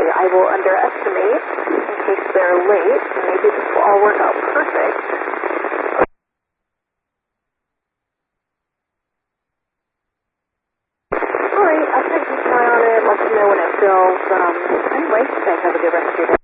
I will underestimate in case they're late, and maybe this will all work out perfect. Alright, I'll try to keep an eye on it, let you know when it fills. Anyway, thanks, have a good rest of your day.